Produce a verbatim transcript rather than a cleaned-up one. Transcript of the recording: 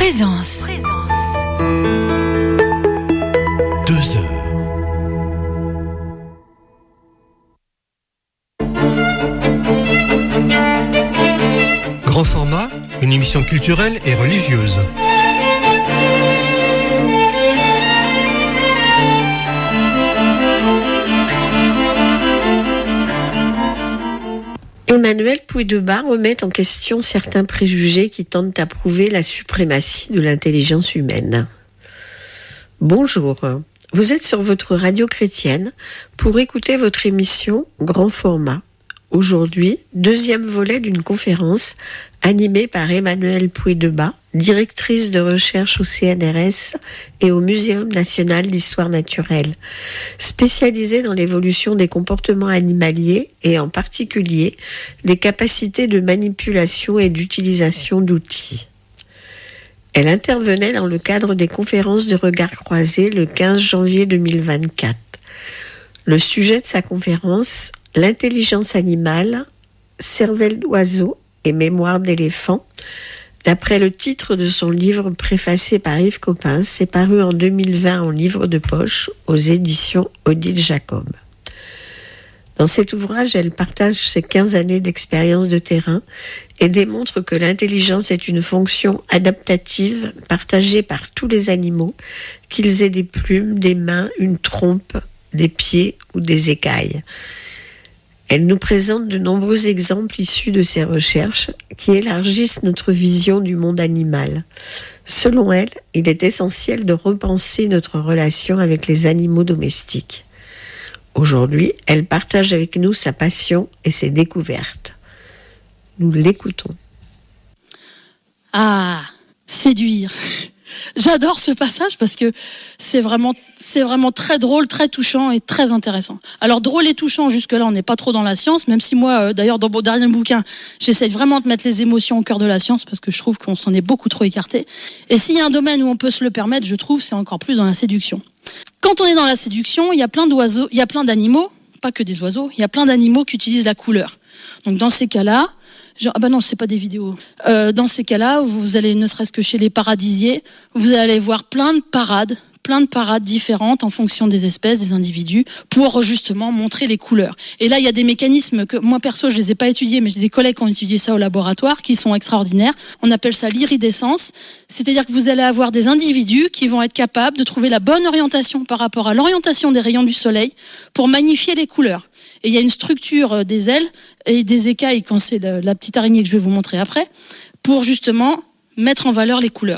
Présence. Deux heures. Grand format, une émission culturelle et religieuse. Emmanuel Puydebas remet en question certains préjugés qui tentent à prouver la suprématie de l'intelligence humaine. Bonjour, vous êtes sur votre radio chrétienne pour écouter votre émission Grand Format. Aujourd'hui, deuxième volet d'une conférence animée par Emmanuel Puydebas, directrice de recherche au C N R S et au Muséum national d'histoire naturelle, spécialisée dans l'évolution des comportements animaliers et en particulier des capacités de manipulation et d'utilisation d'outils. Elle intervenait dans le cadre des conférences de regard croisé le quinze janvier deux mille vingt-quatre. Le sujet de sa conférence, l'intelligence animale, cervelle d'oiseau et mémoire d'éléphant, d'après le titre de son livre préfacé par Yves Coppens, c'est paru en deux mille vingt en livre de poche aux éditions Odile Jacob. Dans cet ouvrage, elle partage ses quinze années d'expérience de terrain et démontre que l'intelligence est une fonction adaptative partagée par tous les animaux, qu'ils aient des plumes, des mains, une trompe, des pieds ou des écailles. Elle nous présente de nombreux exemples issus de ses recherches qui élargissent notre vision du monde animal. Selon elle, il est essentiel de repenser notre relation avec les animaux domestiques. Aujourd'hui, elle partage avec nous sa passion et ses découvertes. Nous l'écoutons. Ah, séduire. J'adore ce passage parce que c'est vraiment, c'est vraiment très drôle, très touchant et très intéressant. Alors drôle et touchant, jusque-là on n'est pas trop dans la science, même si moi, euh, d'ailleurs dans mon dernier bouquin, j'essaye vraiment de mettre les émotions au cœur de la science parce que je trouve qu'on s'en est beaucoup trop écarté. Et s'il y a un domaine où on peut se le permettre, je trouve, c'est encore plus dans la séduction. Quand on est dans la séduction, il y a plein d'oiseaux, il y a plein d'animaux, pas que des oiseaux, il y a plein d'animaux qui utilisent la couleur. Donc dans ces cas-là, Genre, ah bah non, c'est pas des vidéos. Euh, dans ces cas-là, vous allez, ne serait-ce que chez les paradisiers, vous allez voir plein de parades, plein de parades différentes en fonction des espèces, des individus, pour justement montrer les couleurs. Et là, il y a des mécanismes que moi perso, je les ai pas étudiés, mais j'ai des collègues qui ont étudié ça au laboratoire, qui sont extraordinaires. On appelle ça l'iridescence, c'est-à-dire que vous allez avoir des individus qui vont être capables de trouver la bonne orientation par rapport à l'orientation des rayons du soleil pour magnifier les couleurs. Et il y a une structure des ailes et des écailles, quand c'est la, la petite araignée que je vais vous montrer après, pour justement mettre en valeur les couleurs.